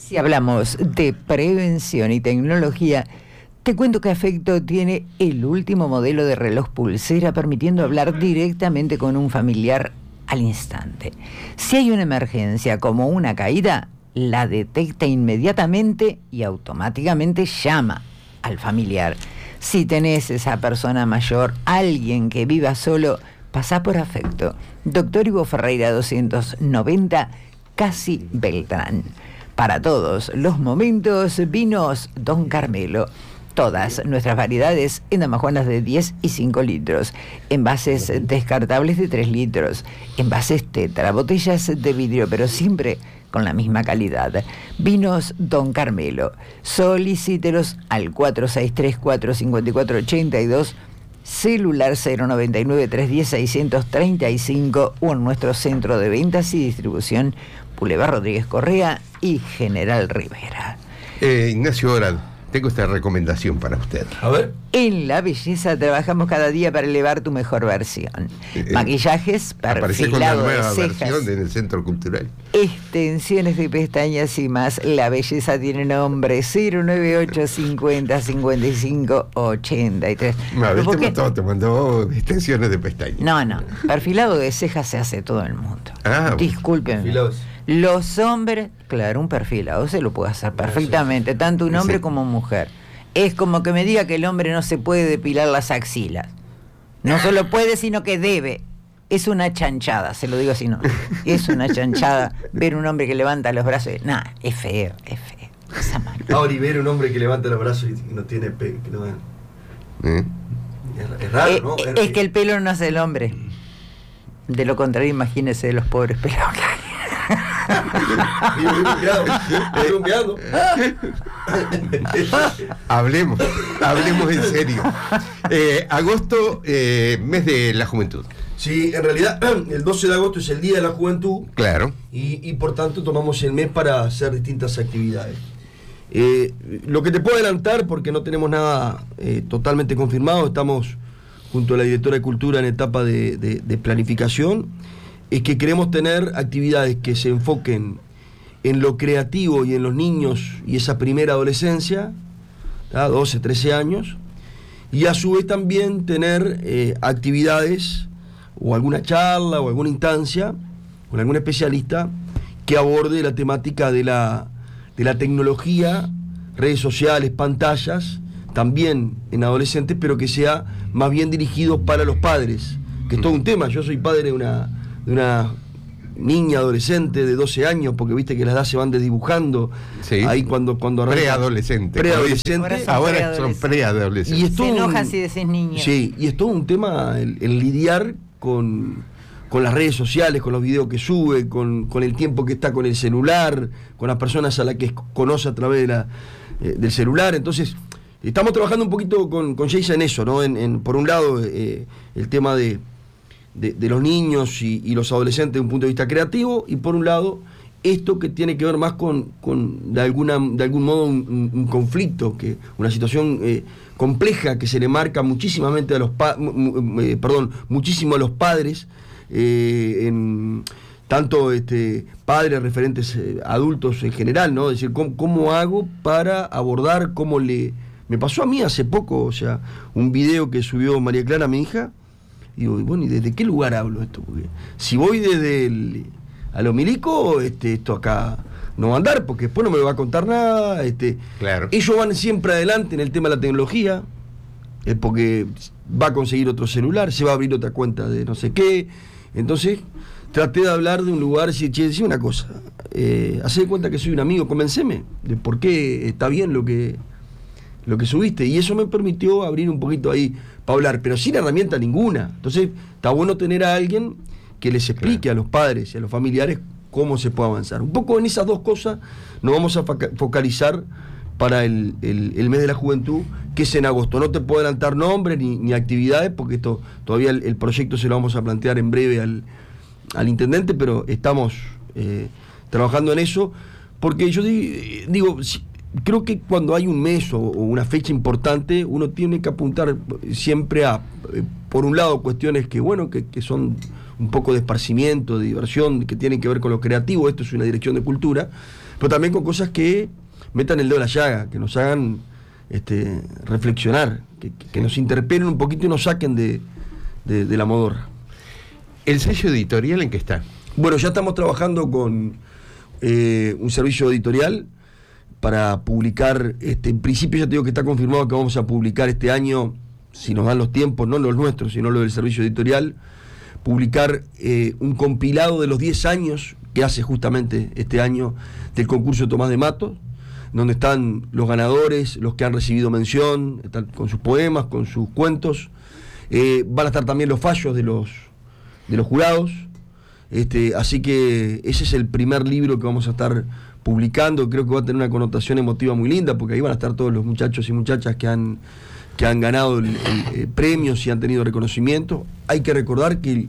Si hablamos de prevención y tecnología, te cuento que Afecto tiene el último modelo de reloj pulsera permitiendo hablar directamente con un familiar al instante. Si hay una emergencia como una caída, la detecta inmediatamente y automáticamente llama al familiar. Si tenés esa persona mayor, alguien que viva solo, pasá por Afecto. Doctor Ivo Ferreira 290, Casi Beltrán. Para todos los momentos, vinos Don Carmelo. Todas nuestras variedades en damajuanas de 10 y 5 litros, envases descartables de 3 litros, envases tetra, botellas de vidrio, pero siempre con la misma calidad. Vinos Don Carmelo. Solicítelos al 4634-5482, celular 099-310-635 o en nuestro centro de ventas y distribución, Boulevard Rodríguez Correa y General Rivera. Ignacio Orad, tengo esta recomendación para usted. A ver. En La Belleza trabajamos cada día para elevar tu mejor versión. Maquillajes, Aparece con la perfilado de nueva cejas, versión en el Centro Cultural. extensiones de pestañas y más. La Belleza tiene nombre 098 50 55 83. Te mandó extensiones de pestañas. No, perfilado de cejas se hace todo el mundo. Discúlpenme. Perfilados. Los hombres, claro, un perfilado se lo puede hacer perfectamente, tanto un hombre como mujer. Es como que me diga que el hombre no se puede depilar las axilas. No solo puede, sino que debe. Es una chanchada, se lo digo así, no. Es una chanchada ver un hombre que levanta los brazos. Nada, es feo. Esa mano. Ahora, y ver un hombre que levanta los brazos y no tiene pelo. Es raro, ¿no? Es que el pelo no hace el hombre. De lo contrario, imagínese de los pobres pelados. Hablemos en serio. Agosto, mes de la juventud. Sí, en realidad el 12 de agosto es el Día de la Juventud. Claro. Y por tanto tomamos el mes para hacer distintas actividades. Lo que te puedo adelantar, porque no tenemos nada totalmente confirmado, estamos junto a la directora de Cultura en etapa de planificación, es que queremos tener actividades que se enfoquen en lo creativo y en los niños y esa primera adolescencia, 12, 13 años, y a su vez también tener actividades o alguna charla o alguna instancia con algún especialista que aborde la temática de la tecnología, redes sociales, pantallas, también en adolescentes, pero que sea más bien dirigido para los padres, que es todo un tema. Yo soy padre de una niña adolescente de 12 años, porque viste que las edades se van desdibujando. Sí. Ahí cuando preadolescente. Ahora son preadolescentes. Se enojan si decís niños. Sí, y es todo un tema el lidiar con las redes sociales, con los videos que sube, con el tiempo que está con el celular, con las personas a las que conoce a través del celular. Entonces, estamos trabajando un poquito con Geisa en eso, ¿no? Por un lado, el tema de los niños y los adolescentes de un punto de vista creativo, y por un lado esto que tiene que ver más con de algún modo un conflicto, una situación compleja que se le marca muchísimamente muchísimo a los padres, tanto padres, referentes adultos en general, ¿no? Es decir, ¿cómo hago para abordar me pasó a mí hace poco, o sea, un video que subió María Clara, mi hija. Digo, bueno, ¿y desde qué lugar hablo esto? Porque si voy desde a lo milico, esto acá no va a andar, porque después no me va a contar nada. Claro. Ellos van siempre adelante en el tema de la tecnología, porque va a conseguir otro celular, se va a abrir otra cuenta de no sé qué. Entonces, traté de hablar de un lugar, decir una cosa, hacé de cuenta que soy un amigo, convenceme de por qué está bien lo que subiste, y eso me permitió abrir un poquito ahí para hablar, pero sin herramienta ninguna. Entonces está bueno tener a alguien que les explique a los padres y a los familiares cómo se puede avanzar. Un poco en esas dos cosas nos vamos a focalizar para el mes de la juventud, que es en agosto. No te puedo adelantar nombres ni actividades, porque esto todavía el proyecto se lo vamos a plantear en breve al intendente, pero estamos trabajando en eso, porque yo digo creo que cuando hay un mes o una fecha importante, uno tiene que apuntar siempre a, por un lado, cuestiones que son un poco de esparcimiento, de diversión, que tienen que ver con lo creativo. Esto es una dirección de cultura, pero también con cosas que metan el dedo en la llaga, que nos hagan reflexionar, que nos interpelen un poquito y nos saquen de la modorra. ¿El sello editorial en qué está? Bueno, ya estamos trabajando con un servicio editorial para publicar, en principio ya te digo que está confirmado que vamos a publicar este año, si nos dan los tiempos, no los nuestros, sino los del servicio editorial, publicar un compilado de los 10 años que hace justamente este año del concurso Tomás de Matos, donde están los ganadores, los que han recibido mención, están con sus poemas, con sus cuentos. Van a estar también los fallos de los jurados. Así que ese es el primer libro que vamos a estar publicando. Creo que va a tener una connotación emotiva muy linda, porque ahí van a estar todos los muchachos y muchachas que han ganado premios y han tenido reconocimiento. Hay que recordar que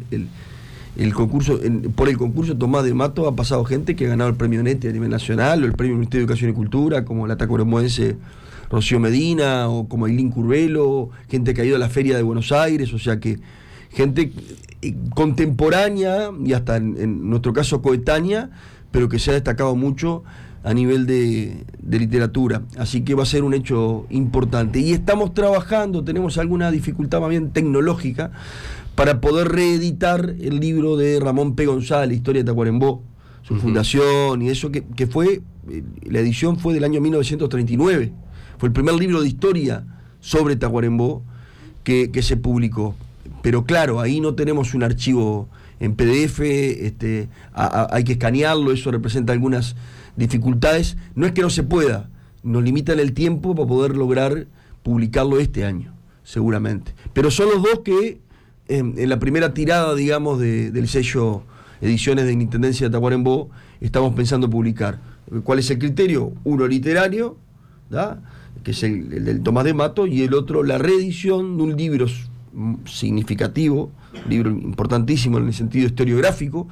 por el concurso Tomás de Matos ha pasado gente que ha ganado el premio NETI a nivel nacional, o el premio Ministerio de Educación y Cultura, como la tacuarembóense Rocío Medina, o como Ailín Curvelo, gente que ha ido a la Feria de Buenos Aires, o sea que gente contemporánea y hasta en nuestro caso coetánea, pero que se ha destacado mucho a nivel de literatura. Así que va a ser un hecho importante. Y estamos trabajando, tenemos alguna dificultad más bien tecnológica, para poder reeditar el libro de Ramón P. González, Historia de Tacuarembó, su fundación y eso, que fue, la edición fue del año 1939. Fue el primer libro de historia sobre Tacuarembó que se publicó. Pero claro, ahí no tenemos un archivo en PDF, hay que escanearlo, eso representa algunas dificultades. No es que no se pueda, nos limitan el tiempo para poder lograr publicarlo este año, seguramente. Pero son los dos que en la primera tirada, digamos, del sello Ediciones de Intendencia de Tacuarembó, estamos pensando publicar. ¿Cuál es el criterio? Uno literario, ¿da?, que es el del Tomás de Matos, y el otro la reedición de un libro significativo, un libro importantísimo en el sentido historiográfico,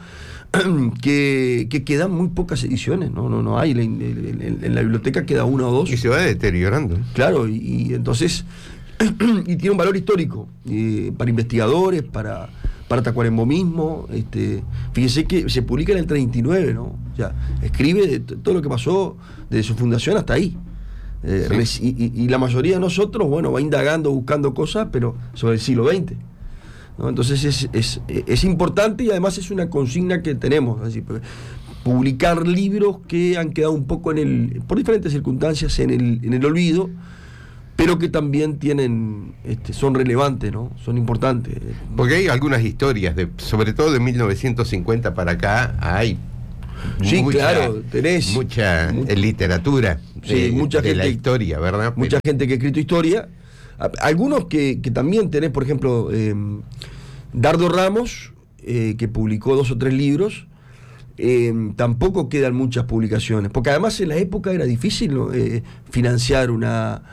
que quedan muy pocas ediciones, no hay, en la biblioteca queda una o dos. Y se va deteriorando. Claro, y entonces y tiene un valor histórico para investigadores, para Tacuarembó mismo. Fíjese que se publica en el 39, ¿no? O sea, escribe de todo lo que pasó desde su fundación hasta ahí. Sí. Y la mayoría de nosotros, bueno, va indagando, buscando cosas, pero sobre el siglo XX, ¿no? Entonces es importante, y además es una consigna que tenemos, así, publicar libros que han quedado un poco por diferentes circunstancias en el olvido, pero que también son relevantes, ¿no? Son importantes. Porque hay algunas historias, sobre todo de 1950 para acá, hay sí, claro, tenés mucha literatura mucha gente, la historia, ¿verdad? Mucha gente que ha escrito historia. Algunos que también tenés, por ejemplo, Dardo Ramos, que publicó 2 o 3 libros. Tampoco quedan muchas publicaciones, porque además en la época era difícil, ¿no?, financiar una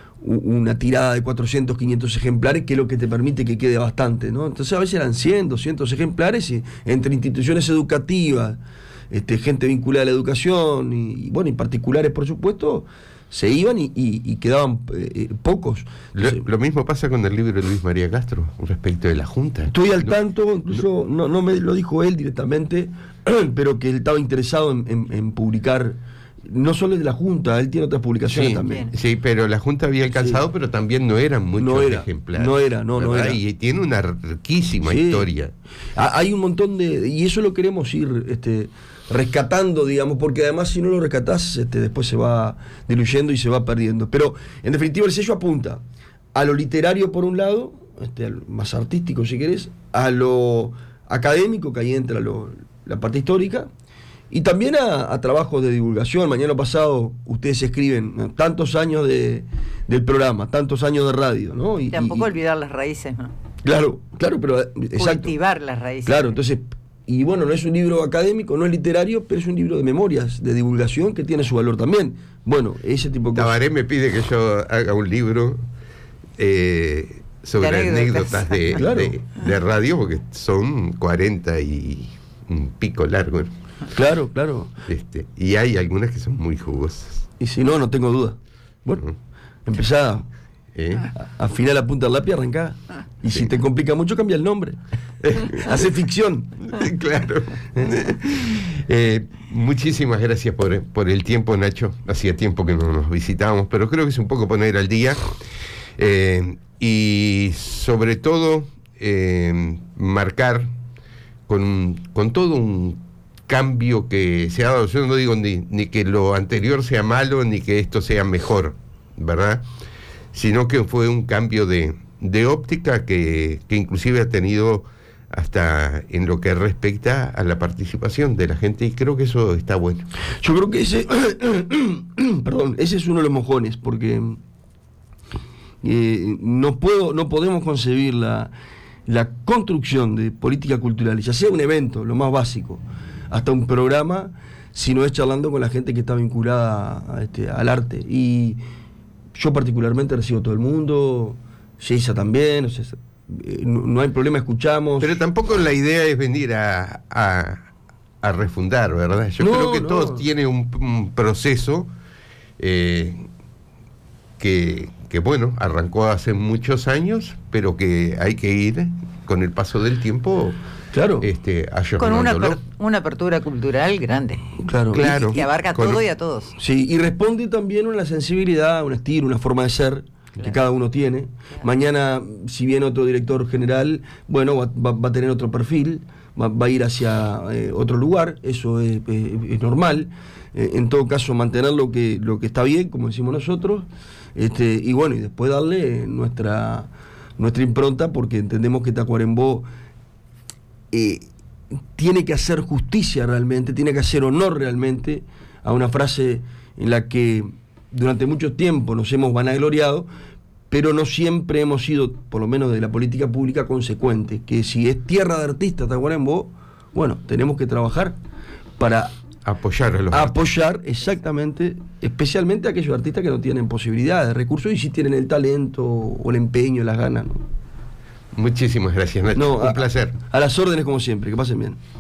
tirada de 400, 500 ejemplares, que es lo que te permite que quede bastante, ¿no? Entonces a veces eran 100, 200 ejemplares, y entre instituciones educativas, gente vinculada a la educación y particulares, por supuesto, se iban y quedaban pocos. Lo mismo pasa con el libro de Luis María Castro respecto de la Junta. Estoy al tanto, incluso no me lo dijo él directamente, pero que él estaba interesado en publicar, no solo de la Junta, él tiene otras publicaciones también. Sí, pero la Junta había alcanzado, pero también no eran muchos ejemplares. No era. Y tiene una riquísima historia. Hay un montón y eso lo queremos ir rescatando, digamos, porque además si no lo rescatás, después se va diluyendo y se va perdiendo. Pero en definitiva el sello apunta a lo literario por un lado, al más artístico si querés, a lo académico, que ahí entra la parte histórica, y también a trabajos de divulgación. Mañana pasado ustedes escriben tantos años del programa, tantos años de radio, ¿no? Y tampoco olvidar las raíces, ¿no? Claro, pero exacto. Cultivar las raíces. Claro, entonces, y bueno, no es un libro académico, no es literario, pero es un libro de memorias, de divulgación, que tiene su valor también. Bueno, ese tipo de cosas. Tabaré me pide que yo haga un libro sobre anécdotas de radio, porque son 40 y un pico largo, ¿no? Claro. Y hay algunas que son muy jugosas. Y si no tengo duda. Bueno, empezá a afilar la punta del lápiz, arrancá. Y si te complica mucho, cambia el nombre. Hace ficción. Claro. Muchísimas gracias por el tiempo, Nacho. Hacía tiempo que no nos visitábamos, pero creo que es un poco poner al día. Y sobre todo, marcar con todo un cambio que se ha dado. Yo no digo ni que lo anterior sea malo, ni que esto sea mejor, ¿verdad? Sino que fue un cambio de óptica que inclusive ha tenido hasta en lo que respecta a la participación de la gente, y creo que eso está bueno. Yo creo que ese ese es uno de los mojones, porque no podemos concebir la construcción de política cultural, ya sea un evento, lo más básico, hasta un programa, si no es charlando con la gente que está vinculada al arte. Y yo particularmente recibo a todo el mundo, Geisa también, o sea, no hay problema, escuchamos. Pero tampoco la idea es venir a refundar, ¿verdad? Yo creo que todo tiene un proceso que bueno, arrancó hace muchos años, pero que hay que ir con el paso del tiempo. Claro. Con una apertura cultural grande. Claro. Que abarca todo y a todos. Sí, y responde también a una sensibilidad, un estilo, una forma de ser que cada uno tiene. Mañana, si viene otro director general, bueno, va a tener otro perfil, va a ir hacia otro lugar, eso es normal. En todo caso, mantener lo que está bien, como decimos nosotros, y bueno, y después darle nuestra impronta, porque entendemos que Tacuarembó tiene que hacer justicia realmente, tiene que hacer honor realmente a una frase en la que durante mucho tiempo nos hemos vanagloriado, pero no siempre hemos sido, por lo menos de la política pública, consecuentes, que si es tierra de artistas Tacuarembó, bueno, tenemos que trabajar para apoyar a los artistas. Exactamente, especialmente a aquellos artistas que no tienen posibilidades, recursos, y si tienen el talento o el empeño, las ganas, ¿no? Muchísimas gracias, Nacho. Un placer. A las órdenes como siempre, que pasen bien.